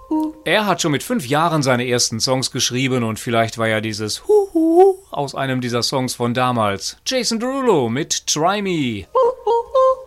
Er hat schon mit 5 Jahren seine ersten Songs geschrieben und vielleicht war ja dieses Hu aus einem dieser Songs von damals. Jason Derulo mit Try Me.